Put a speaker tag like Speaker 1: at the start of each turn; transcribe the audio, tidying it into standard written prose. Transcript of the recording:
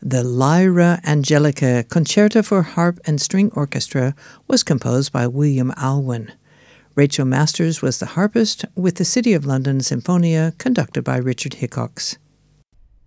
Speaker 1: The Lyra Angelica Concerto for Harp and String Orchestra was composed by William Alwyn. Rachel Masters was the harpist, with the City of London Sinfonia conducted by Richard Hickox.